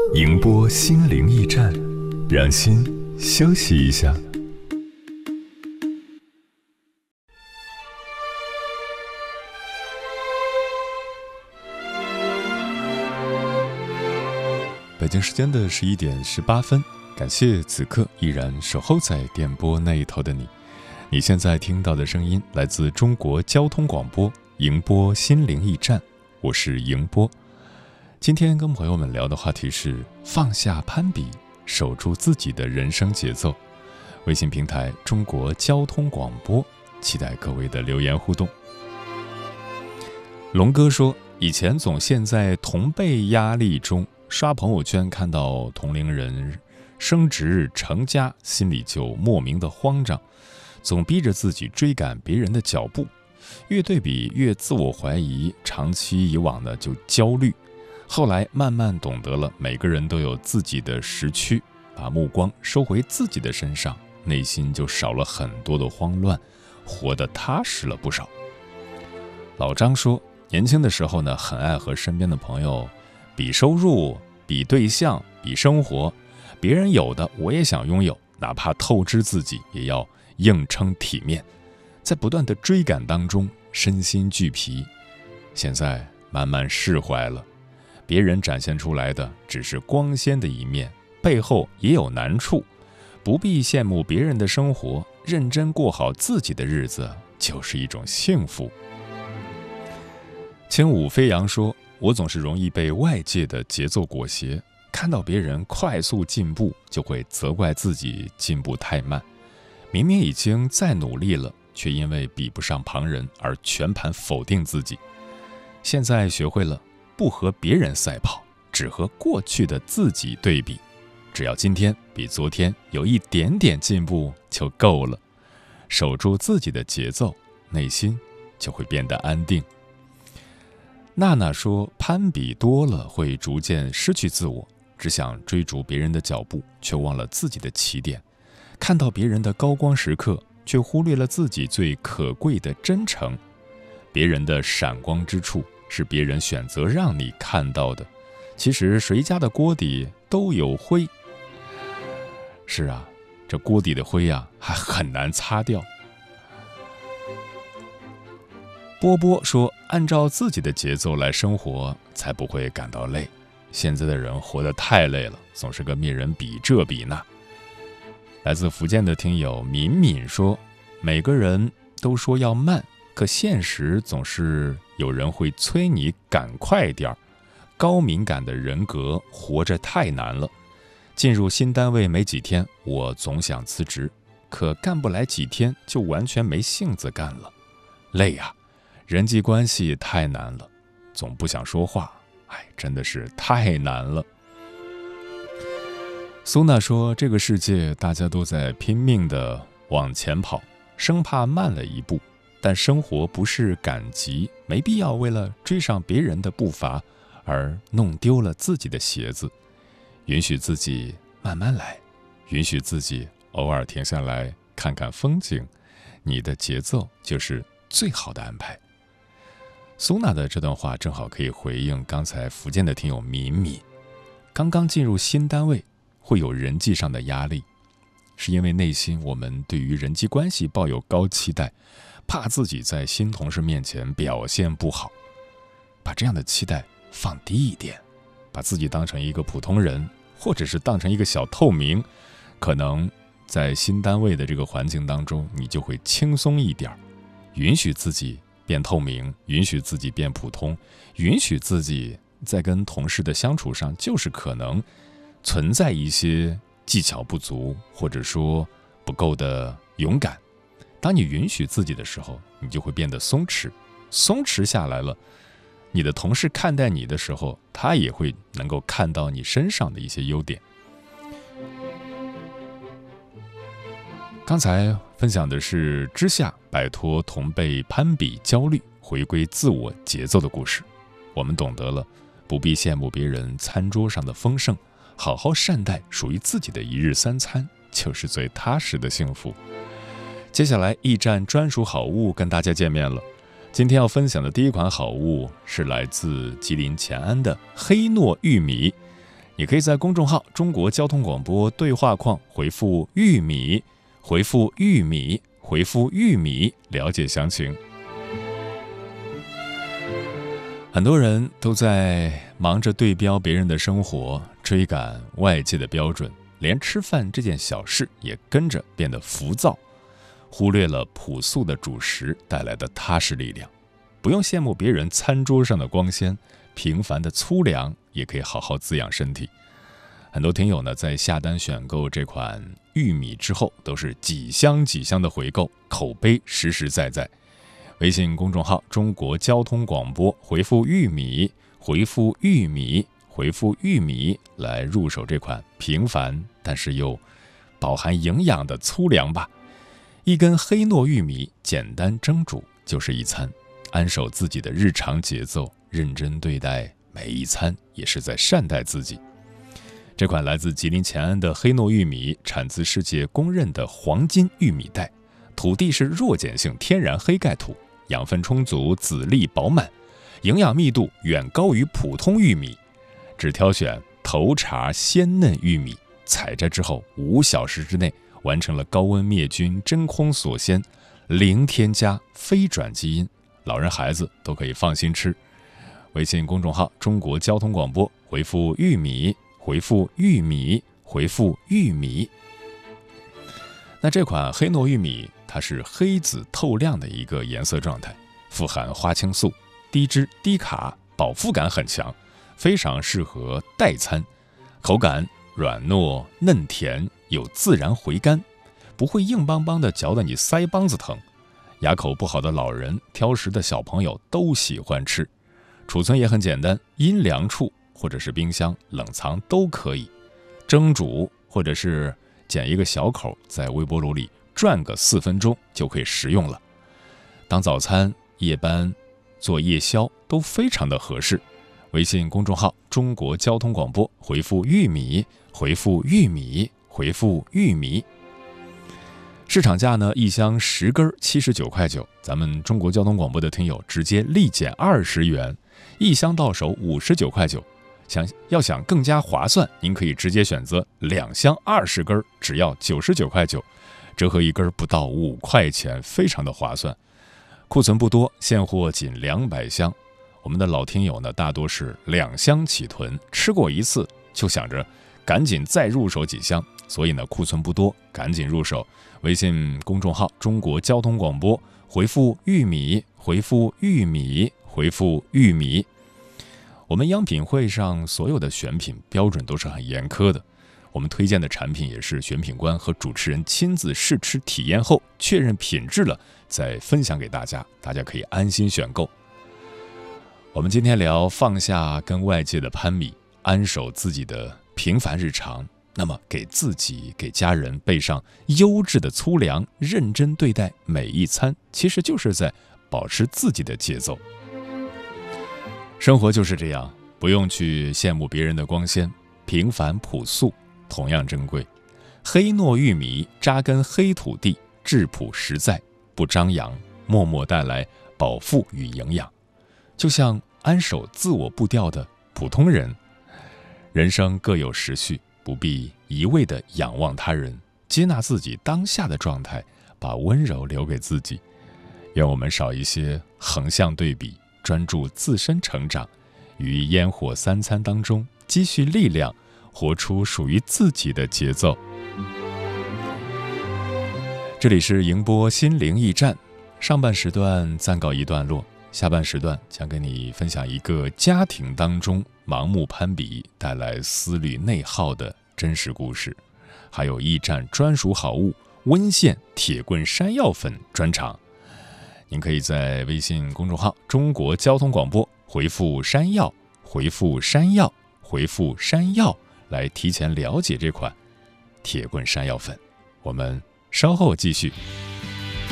迎波心灵驿站，让心休息一下。北京时间的11点18分，感谢此刻依然守候在电波那一头的你。你现在听到的声音来自中国交通广播迎波心灵驿站，我是迎波。今天跟朋友们聊的话题是放下攀比，守住自己的人生节奏。微信平台中国交通广播，期待各位的留言互动。龙哥说，以前总陷在同辈压力中，刷朋友圈看到同龄人升职成家，心里就莫名的慌张，总逼着自己追赶别人的脚步，越对比越自我怀疑，长期以往呢就焦虑。后来慢慢懂得了，每个人都有自己的时区，把目光收回自己的身上，内心就少了很多的慌乱，活得踏实了不少。老张说，年轻的时候呢，很爱和身边的朋友比收入、比对象、比生活，别人有的我也想拥有，哪怕透支自己也要硬撑体面，在不断的追赶当中身心俱疲。现在慢慢释怀了，别人展现出来的只是光鲜的一面，背后也有难处，不必羡慕别人的生活，认真过好自己的日子就是一种幸福。轻舞飞扬说，我总是容易被外界的节奏裹挟，看到别人快速进步，就会责怪自己进步太慢，明明已经再努力了，却因为比不上旁人而全盘否定自己。现在学会了不和别人赛跑，只和过去的自己对比，只要今天比昨天有一点点进步就够了，守住自己的节奏，内心就会变得安定。娜娜说，攀比多了会逐渐失去自我，只想追逐别人的脚步，却忘了自己的起点，看到别人的高光时刻，却忽略了自己最可贵的真诚。别人的闪光之处是别人选择让你看到的，其实谁家的锅底都有灰。是啊，这锅底的灰啊，还很难擦掉。波波说，按照自己的节奏来生活，才不会感到累。现在的人活得太累了，总是跟别人比这比那。来自福建的听友敏敏说，每个人都说要慢，可现实总是有人会催你赶快点儿。高敏感的人格活着太难了。进入新单位没几天，我总想辞职，可干不来几天就完全没性子干了，累啊！人际关系太难了，总不想说话，真的是太难了。苏娜说，这个世界大家都在拼命地往前跑，生怕慢了一步，但生活不是赶集，没必要为了追上别人的步伐而弄丢了自己的鞋子。允许自己慢慢来，允许自己偶尔停下来看看风景，你的节奏就是最好的安排。苏娜的这段话正好可以回应刚才福建的听友敏敏。刚刚进入新单位，会有人际上的压力，是因为内心我们对于人际关系抱有高期待，怕自己在新同事面前表现不好。把这样的期待放低一点，把自己当成一个普通人，或者是当成一个小透明，可能在新单位的这个环境当中，你就会轻松一点，允许自己变透明，允许自己变普通，允许自己在跟同事的相处上就是可能存在一些技巧不足，或者说不够的勇敢。当你允许自己的时候，你就会变得松弛，松弛下来了，你的同事看待你的时候，他也会能够看到你身上的一些优点。刚才分享的是之夏摆脱同辈攀比焦虑，回归自我节奏的故事。我们懂得了不必羡慕别人餐桌上的丰盛，好好善待属于自己的一日三餐，就是最踏实的幸福。接下来驿站专属好物跟大家见面了。今天要分享的第一款好物是来自吉林乾安的黑糯玉米， 你可以在公众号中国交通广播对话框回复玉米，回复玉米，回复玉米，了解详情。很多人都在忙着对标别人的生活，追赶外界的标准，连吃饭这件小事也跟着变得浮躁，忽略了朴素的主食带来的踏实力量。不用羡慕别人餐桌上的光鲜，平凡的粗粮也可以好好滋养身体。很多听友呢，在下单选购这款玉米之后，都是几箱几箱的回购，口碑实实在在。微信公众号中国交通广播，回复玉米，回复玉米，回复玉米来入手这款平凡但是又饱含营养的粗粮吧。一根黑糯玉米简单蒸煮就是一餐，安守自己的日常节奏，认真对待每一餐，也是在善待自己。这款来自吉林乾安的黑糯玉米，产自世界公认的黄金玉米带，土地是弱碱性天然黑盖土，养分充足，籽粒饱满，营养密度远高于普通玉米。只挑选头茬鲜嫩玉米，采摘之后5小时之内完成了高温灭菌、真空锁鲜，零添加、非转基因，老人孩子都可以放心吃。微信公众号中国交通广播，回复玉米，回复玉米，回复玉米。那这款黑糯玉米，它是黑紫透亮的一个颜色状态，富含花青素，低脂低卡，饱腹感很强，非常适合代餐，口感软糯嫩甜，有自然回甘，不会硬邦邦的嚼得你腮帮子疼。牙口不好的老人、挑食的小朋友都喜欢吃。储存也很简单，阴凉处或者是冰箱冷藏都可以，蒸煮或者是剪一个小口，在微波炉里转个4分钟就可以食用了。当早餐、夜班、做夜宵都非常的合适。微信公众号中国交通广播，回复玉米，回复玉米，回复玉米。市场价呢，一箱10根79.9块，咱们中国交通广播的听友直接立减20元，一箱到手59.9块。想更加划算，您可以直接选择2箱20根，只要99.9块，折合一根不到5块钱，非常的划算。库存不多，现货仅200箱。我们的老听友呢，大多是2箱起囤，吃过一次就想着赶紧再入手几箱，所以呢，库存不多，赶紧入手。微信公众号中国交通广播，回复玉米，回复玉米，回复玉米。我们央品会上所有的选品标准都是很严苛的，我们推荐的产品也是选品官和主持人亲自试吃体验后确认品质了，再分享给大家，大家可以安心选购。我们今天聊放下跟外界的攀比，安守自己的平凡日常，那么给自己、给家人备上优质的粗粮，认真对待每一餐，其实就是在保持自己的节奏。生活就是这样，不用去羡慕别人的光鲜，平凡朴素同样珍贵。黑糯玉米扎根黑土地，质朴实在，不张扬，默默带来饱腹与营养。就像安守自我步调的普通人，人生各有时序，不必一味地仰望他人，接纳自己当下的状态，把温柔留给自己。愿我们少一些横向对比，专注自身成长，于烟火3餐当中积蓄力量，活出属于自己的节奏。这里是迎播心灵驿站，上半时段暂告一段落，下半时段将跟你分享一个家庭当中盲目攀比带来思虑内耗的真实故事，还有驿站专属好物温县铁棍山药粉专场。您可以在微信公众号中国交通广播回复山药，回复山药，回复山药来提前了解这款铁棍山药粉。我们稍后继续。